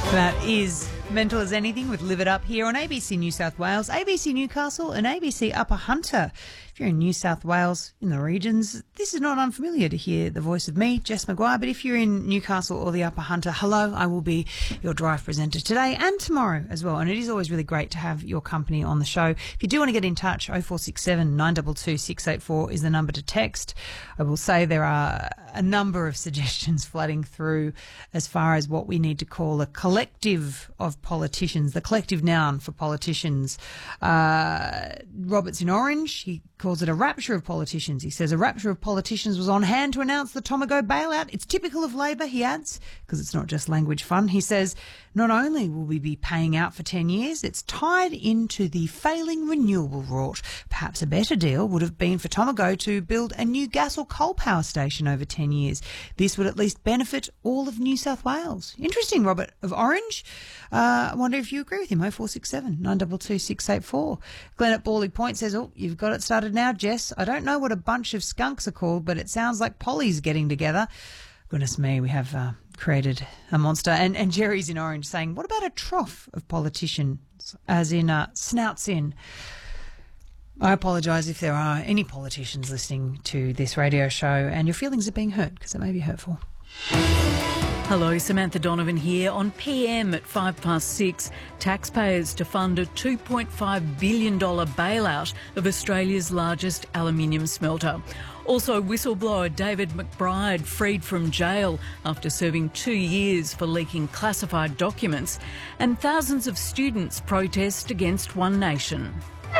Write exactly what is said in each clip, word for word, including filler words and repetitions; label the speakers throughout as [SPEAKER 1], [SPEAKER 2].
[SPEAKER 1] That is Mental as Anything with Live It Up here on A B C New South Wales, A B C Newcastle and A B C Upper Hunter. If you're in New South Wales, in the regions, this is not unfamiliar to hear the voice of me, Jess Maguire, but if you're in Newcastle or the Upper Hunter, hello, I will be your drive presenter today and tomorrow as well, and it is always really great to have your company on the show. If you do want to get in touch, oh four six seven, nine two two, six eight four is the number to text. I will say there are a number of suggestions flooding through as far as what we need to call a collective of politicians, the collective noun for politicians. Uh, Robert's in Orange, he calls it a rapture of politicians. He says a rapture of politicians was on hand to announce the Tomago bailout. It's typical of Labor, he adds, because it's not just language fun. He says not only will we be paying out for ten years, it's tied into the failing renewable rort. Perhaps a better deal would have been for Tomago to build a new gas or coal power station over ten years. This would at least benefit all of New South Wales. Interesting, Robert of Orange. Uh, I wonder if you agree with him. oh four six seven, nine two two, six eight four. Glenn at Bawley Point says, oh, you've got it started now, Jess. I don't know what a bunch of skunks are called, but it sounds like Polly's getting together. Goodness me, we have uh, created a monster. And, and Jerry's in Orange saying, what about a trough of politicians, as in uh, snouts in? I apologise if there are any politicians listening to this radio show and your feelings are being hurt, because it may be hurtful.
[SPEAKER 2] Hello, Samantha Donovan here. On P M at five past six, taxpayers to fund a two point five billion dollars bailout of Australia's largest aluminium smelter. Also, whistleblower David McBride freed from jail after serving two years for leaking classified documents. And thousands of students protest against One Nation.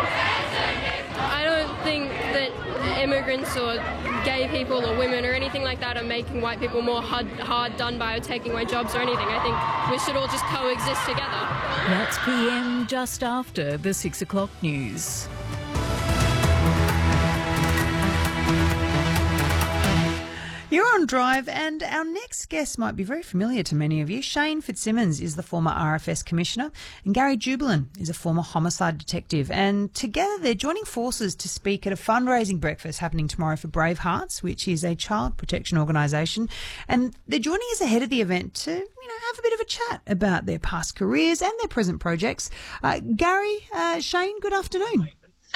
[SPEAKER 3] I don't think that immigrants or gay people or women or anything like that are making white people more hard, hard done by or taking away jobs or anything. I think we should all just coexist together.
[SPEAKER 2] That's P M just after the six o'clock news.
[SPEAKER 1] You're on Drive, and our next guest might be very familiar to many of you. Shane Fitzsimmons is the former R F S Commissioner, and Gary Jubelin is a former homicide detective. And together they're joining forces to speak at a fundraising breakfast happening tomorrow for Brave Hearts, which is a child protection organisation. And they're joining us ahead of the event to, you know, have a bit of a chat about their past careers and their present projects. Uh, Gary, uh, Shane, good afternoon.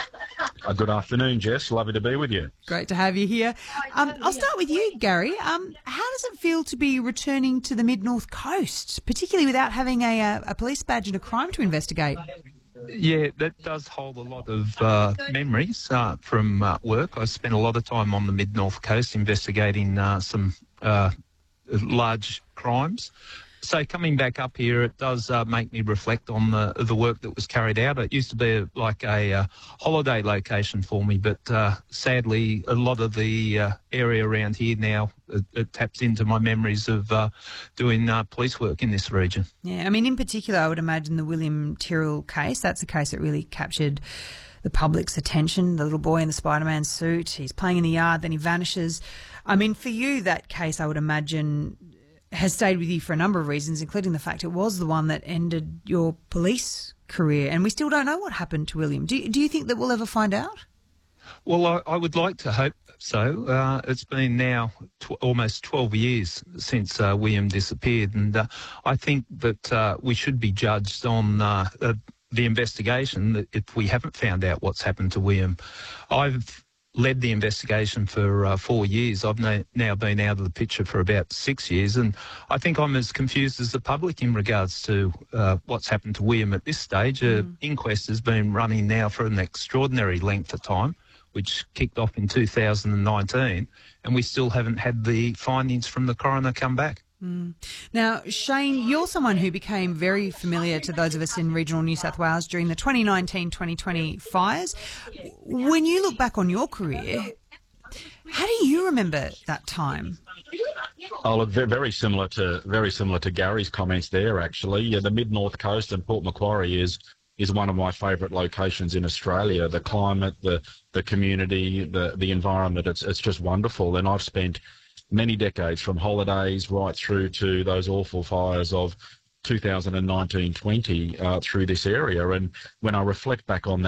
[SPEAKER 4] Uh, good afternoon, Jess. Lovely to be with you.
[SPEAKER 1] Great to have you here. Um, I'll start with you, Gary. Um, how does it feel to be returning to the Mid-North Coast, particularly without having a, a, a police badge and a crime to investigate?
[SPEAKER 5] Yeah, that does hold a lot of uh, memories uh, from uh, work. I spent a lot of time on the Mid-North Coast investigating uh, some uh, large crimes. So coming back up here, it does uh, make me reflect on the the work that was carried out. It used to be a, like a uh, holiday location for me, but uh, sadly, a lot of the uh, area around here now, it, it taps into my memories of uh, doing uh, police work in this region.
[SPEAKER 1] Yeah, I mean, in particular, I would imagine the William Tyrrell case, that's a case that really captured the public's attention. The little boy in the Spider-Man suit, he's playing in the yard, then he vanishes. I mean, for you, that case, I would imagine, has stayed with you for a number of reasons, including the fact it was the one that ended your police career, and we still don't know what happened to William. Do, do you think that we'll ever find out?
[SPEAKER 5] Well, I, I would like to hope so. Uh, it's been now tw- almost twelve years since uh, William disappeared, and uh, I think that uh, we should be judged on uh, uh, the investigation if we haven't found out what's happened to William. I've led the investigation for uh, four years. I've na- now been out of the picture for about six years, and I think I'm as confused as the public in regards to uh, what's happened to William at this stage. An mm. inquest has been running now for an extraordinary length of time, which kicked off in two thousand nineteen, and we still haven't had the findings from the coroner come back.
[SPEAKER 1] Mm. Now, Shane, you're someone who became very familiar to those of us in regional New South Wales during the twenty nineteen twenty twenty fires. When you look back on your career, how do you remember that time?
[SPEAKER 4] Oh, look, very similar to very similar to Gary's comments there. Actually, yeah, the Mid North Coast and Port Macquarie is is one of my favourite locations in Australia. The climate, the the community, the the environment, it's it's just wonderful. And I've spent many decades, from holidays right through to those awful fires of two thousand nineteen twenty uh, through this area. And when I reflect back on that,